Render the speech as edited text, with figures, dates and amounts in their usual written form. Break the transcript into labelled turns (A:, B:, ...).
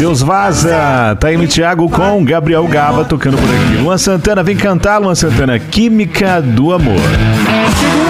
A: Deus vaza. Taime Thiago com Gabriel Gaba tocando por aqui. Luan Santana, vem cantar, Luan Santana. Química do Amor.